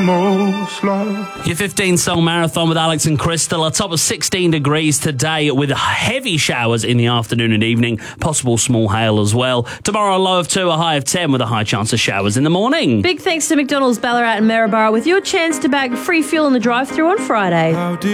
most love. Your 15-song marathon with Alex and Crystal, a top of 16 degrees today with heavy showers in the afternoon and evening, possible small hail as well. Tomorrow, a low of 2, a high of 10 with a high chance of showers in the morning. Big thanks to McDonald's Ballarat and Maryborough with your chance to bag free fuel in the drive-thru on Friday.